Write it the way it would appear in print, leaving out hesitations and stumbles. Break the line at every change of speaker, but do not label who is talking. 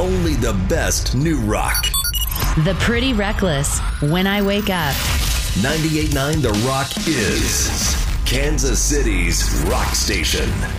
only the best new rock.
The Pretty Reckless, When I Wake Up.
98.9 The Rock is Kansas City's rock station.